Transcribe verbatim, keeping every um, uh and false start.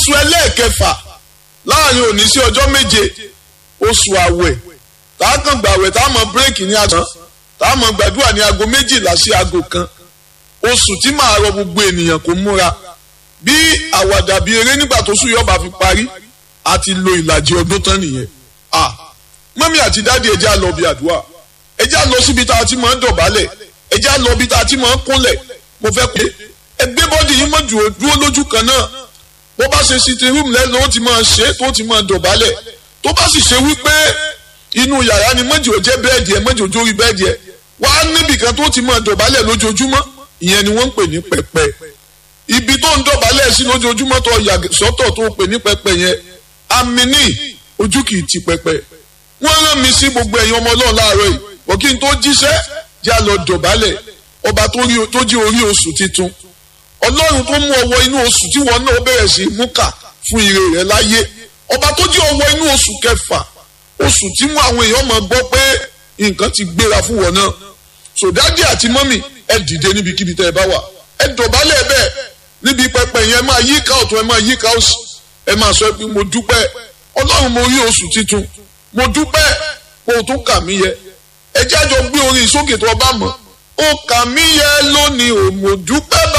oṣù ẹlẹ́ẹ̀kẹfà láàrin òní sí ọjọ́ méje oṣù àwẹ̀ tá a kàn gbàwẹ̀ tá a mọ bírèkì ní àtàn tá a mọ gbàdúrà ní aago méjìlá sí aago kan oṣù tí màá rọ gbogbo ènìyàn kó múra bí àwàdà bíi eré nígbà tó sùn yọba fi parí àti lo ìlàjì ọdún tán nìyẹn ah mọ́mí àti dáàdi ẹ̀jẹ̀ á lọ bí àdúrà ẹ̀jẹ̀ á lọ síbi tá a ti máa ń dọ̀bálẹ̀ ẹ̀jẹ̀ á lọ bí tá a ti máa ń kúnlẹ̀ mo fẹ́ pé ẹgbẹ́ bọ́dì yìí mọ̀ dúró dúró lójú kan náà bó bá ṣe sitting room lẹ́nu ó ti máa ṣe tó ti máa dọ̀bálẹ̀ tó bá sì ṣe wípé inú yàrá ni mọ́jì ò jẹ́ bẹ́ẹ̀dì ẹ̀ mọ́jì ò jórí bẹ́ẹ̀dì ẹ̀ wá níbìkan tó ti máa dọ̀bálẹ̀ lójoojúmọ́ ìyẹn ni wọ́n ń pè ní pẹpẹ ibi tó ń dọ̀bálẹ̀ sí lójoojúmọ́ tó yà sọ́tọ̀ tó pè ní pẹpẹ yẹn àmì ní ojú kìí ti pẹpẹ wọ́n rán mi sí gbogbo ẹ̀yin ọmọ Ọlọ́run láàárọ̀ yìí kò kí n tó jíṣẹ́ jẹ́ a lọ dọ̀bálẹ̀ ọba tó jí orí oṣù titun Ọlọ́run tó mú ọwọ́ inú oṣù tí wọn náà bẹ̀rẹ̀ sí mú kà fún ire rẹ̀ láyé ọba tó jí ọwọ́ inú oṣù kẹfà oṣù tí mú àwọn èèyàn máa gbọ́ pé nǹkan ti gbéra fún wọn náà so dádì àti mọ́mì ẹ dìde níbikíbi tẹ́ ẹ bá wà ẹ dọ̀bálẹ̀ bẹ́ẹ̀ níbi pẹpẹ yẹn ẹ máa yí ká ọ̀tún ẹ máa yí ká òsì ẹ máa sọ pé mo dúpẹ́ Ọlọ́run mo rí oṣù titun mo dúpẹ́ pé o tún kà mí yẹ ẹ jájọ gbé orin sókè tó o bá mọ̀ ó kà mí yẹ lónìí ò mo dúpẹ́